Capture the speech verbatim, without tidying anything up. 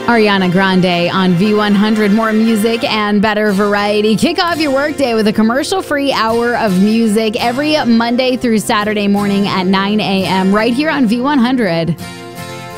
Ariana Grande on V one hundred. More music and better variety. Kick off your workday with a commercial-free hour of music every Monday through Saturday morning at nine a.m. right here on V one hundred.